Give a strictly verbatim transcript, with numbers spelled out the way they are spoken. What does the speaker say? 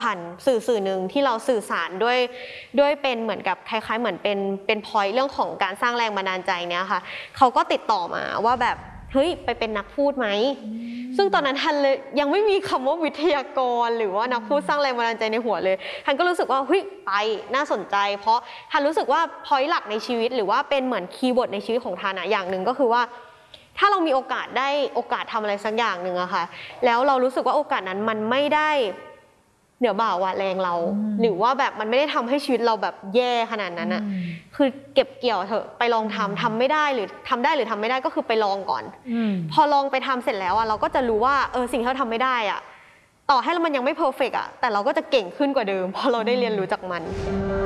ผ่านสื่อสื่อหนึ่งที่เราสื่อสารด้วยด้วยเป็นเหมือนกับคล้ายๆเหมือนเป็นเป็นพอยต์เรื่องของการสร้างแรงบันดาลใจเนี่ยค่ะเขาก็ติดต่อมาว่าแบบเฮ้ยไปเป็นนักพูดไหมซึ่งตอนนั้นทันเลยยังไม่มีคำว่าวิทยากรหรือว่านักพูดสร้างแรงบันดาลใจในหัวเลยทันก็รู้สึกว่าเฮ้ยไปน่าสนใจเพราะทันรู้สึกว่าพอยต์หลักในชีวิตหรือว่าเป็นเหมือนคีย์เวิร์ดในชีวิตของทันอะอย่างหนึ่งก็คือว่าถ้าเรามีโอกาสได้โอกาสทำอะไรสักอย่างหนึ่งอะค่ะแล้วเรารู้สึกว่าโอกาสนั้นมันไม่ได้เดี๋ยวบ่าวะแรงเราหรือว่าแบบมันไม่ได้ทำให้ชีวิตเราแบบแย่ขนาดนั้นอะคือเก็บเกี่ยวเถอะไปลองทำทำไม่ได้หรือทำได้หรือทำไม่ได้ก็คือไปลองก่อนพอลองไปทำเสร็จแล้วอะเราก็จะรู้ว่าเออสิ่งที่เราทำไม่ได้อะต่อให้มันยังไม่เพอร์เฟกต์อะแต่เราก็จะเก่งขึ้นกว่าเดิมเพราะเราได้เรียนรู้จากมัน